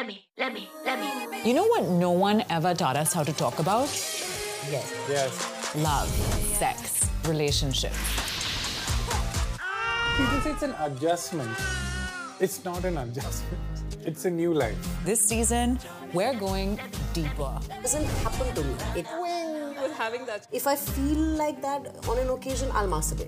You know what no one ever taught us how to talk about? Yes. Love, sex, relationship. People say it's an adjustment. It's not an adjustment. It's a new life. This season, we're going deeper. It doesn't happen to me. With having that. If I feel like that on an occasion, I'll masturbate.